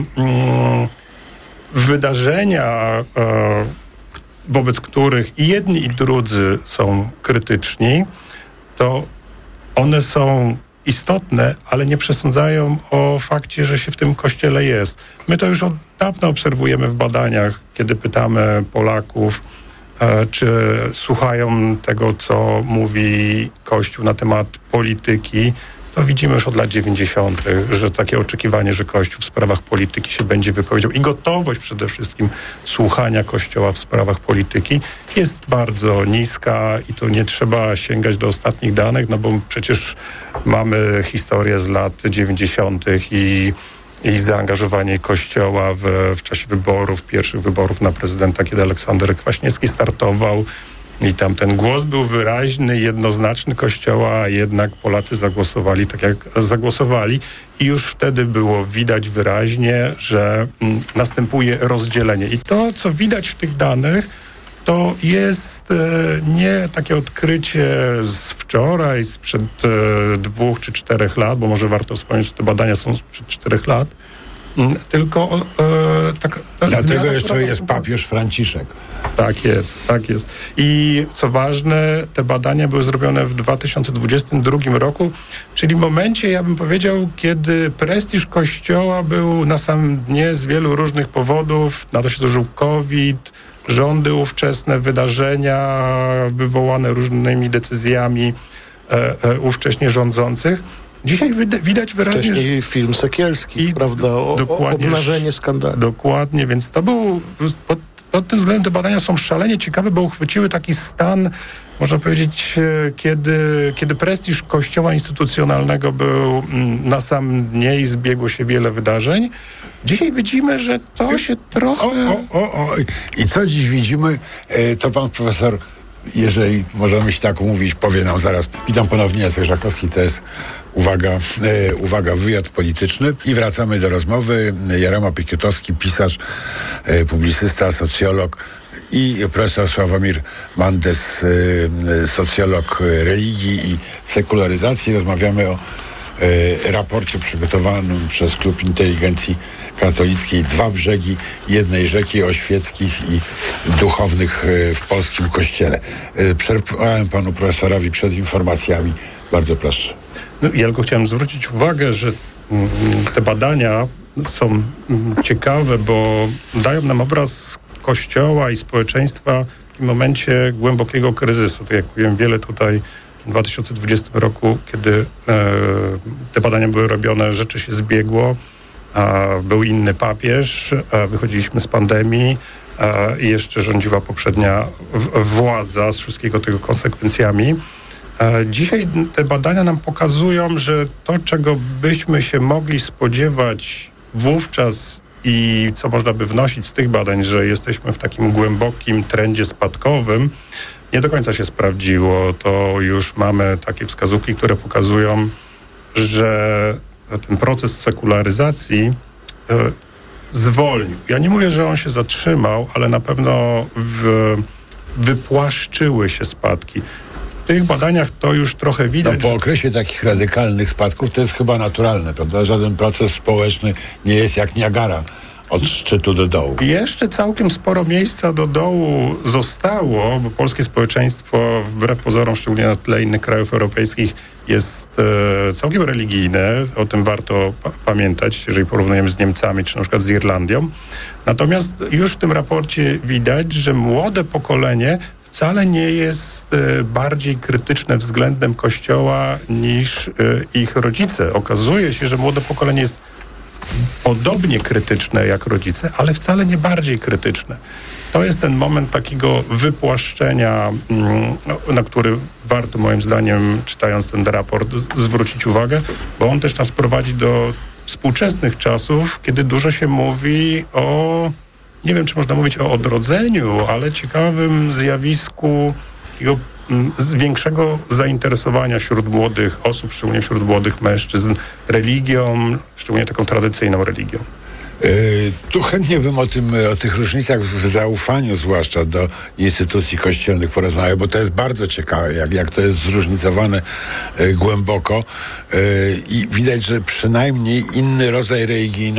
wydarzenia, wobec których i jedni, i drudzy są krytyczni, to one są istotne, ale nie przesądzają o fakcie, że się w tym kościele jest. My to już od dawna obserwujemy w badaniach, kiedy pytamy Polaków, czy słuchają tego, co mówi Kościół na temat polityki. To widzimy już od lat 90., że takie oczekiwanie, że Kościół w sprawach polityki się będzie wypowiedział i gotowość przede wszystkim słuchania Kościoła w sprawach polityki jest bardzo niska i tu nie trzeba sięgać do ostatnich danych, no bo przecież mamy historię z lat 90. i zaangażowanie Kościoła w czasie wyborów, pierwszych wyborów na prezydenta, kiedy Aleksander Kwaśniewski startował. I tam ten głos był wyraźny, jednoznaczny Kościoła, a jednak Polacy zagłosowali tak, jak zagłosowali. I już wtedy było widać wyraźnie, że następuje rozdzielenie. I to, co widać w tych danych, to jest nie takie odkrycie z wczoraj, sprzed 2 czy 4 lat, bo może warto wspomnieć, że te badania są sprzed 4 lat, tylko dlatego jeszcze jest papież Franciszek. Tak jest, tak jest. I co ważne, te badania były zrobione w 2022 roku, czyli w momencie, ja bym powiedział, kiedy prestiż Kościoła był na samym dnie z wielu różnych powodów. Na to się złożył COVID, rządy ówczesne, wydarzenia wywołane różnymi decyzjami ówcześnie rządzących. Dzisiaj widać wyraźnie... Wcześniej film Sekielski, prawda? Obnażenie skandalu. Dokładnie, więc to był... Pod tym względem te badania są szalenie ciekawe, bo uchwyciły taki stan, można powiedzieć, kiedy prestiż Kościoła instytucjonalnego był na samym dnie i zbiegło się wiele wydarzeń. Dzisiaj widzimy, że to się trochę... I co dziś widzimy, to pan profesor, jeżeli możemy się tak umówić, powie nam zaraz. Witam ponownie, Jacek Żakowski, to jest uwaga, wywiad polityczny. I wracamy do rozmowy. Jarema Pikietowski, pisarz, publicysta, socjolog i profesor Sławomir Mandes, socjolog religii i sekularyzacji. Rozmawiamy o raporcie przygotowanym przez Klub Inteligencji Katolickiej Dwa brzegi jednej rzeki, o świeckich i duchownych w polskim kościele. Przerwałem panu profesorowi przed informacjami. Bardzo proszę. No, ja tylko chciałem zwrócić uwagę, że te badania są ciekawe, bo dają nam obraz Kościoła i społeczeństwa w tym momencie głębokiego kryzysu. Tak jak mówiłem, wiele tutaj w 2020 roku, kiedy te badania były robione, rzeczy się zbiegło. Był inny papież, wychodziliśmy z pandemii i jeszcze rządziła poprzednia władza z wszystkiego tego konsekwencjami. Dzisiaj te badania nam pokazują, że to, czego byśmy się mogli spodziewać wówczas i co można by wnosić z tych badań, że jesteśmy w takim głębokim trendzie spadkowym, nie do końca się sprawdziło. To już mamy takie wskazówki, które pokazują, że ten proces sekularyzacji zwolnił. Ja nie mówię, że on się zatrzymał, ale na pewno wypłaszczyły się spadki. W tych badaniach to już trochę widać. No, po okresie takich radykalnych spadków to jest chyba naturalne, prawda? Żaden proces społeczny nie jest jak Niagara od szczytu do dołu. Jeszcze całkiem sporo miejsca do dołu zostało, bo polskie społeczeństwo, wbrew pozorom, szczególnie na tle innych krajów europejskich, jest całkiem religijne. O tym warto pamiętać, jeżeli porównujemy z Niemcami, czy na przykład z Irlandią. Natomiast już w tym raporcie widać, że młode pokolenie wcale nie jest bardziej krytyczne względem Kościoła niż ich rodzice. Okazuje się, że młode pokolenie jest podobnie krytyczne jak rodzice, ale wcale nie bardziej krytyczne. To jest ten moment takiego wypłaszczenia, na który warto moim zdaniem, czytając ten raport, zwrócić uwagę, bo on też nas prowadzi do współczesnych czasów, kiedy dużo się mówi o, nie wiem, czy można mówić o odrodzeniu, ale ciekawym zjawisku takiego większego zainteresowania wśród młodych osób, szczególnie wśród młodych mężczyzn, religią, szczególnie taką tradycyjną religią. Tu chętnie bym o tych różnicach w zaufaniu, zwłaszcza do instytucji kościelnych, porozmawiał, bo to jest bardzo ciekawe, jak to jest zróżnicowane głęboko i widać, że przynajmniej inny rodzaj religijności